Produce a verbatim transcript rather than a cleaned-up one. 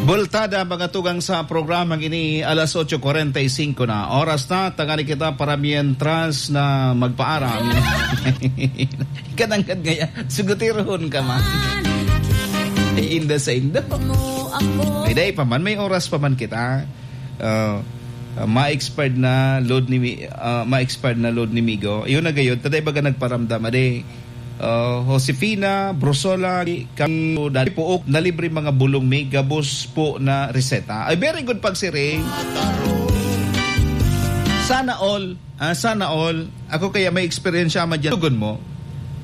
Bultada mga tugang sa programang ini alas eight forty-five na. Oras na, tangali kita para mientras na magpaaram. Kanangkad gaya, sugutirahon ka man. Inda sa indo. Ay day pa man, may oras pa man kita. Uh, uh, ma-expired na load ni uh, ma-expired na load ni Migo. Iyon na gayon, taday baga nagparamdam ade. Uh, Josefina Brosola kang dali po na libre mga bulong may gabos po na reseta. Ay very good pagsiring. Sana all, uh, sana all ako kaya may experience ma diyan tugon mo.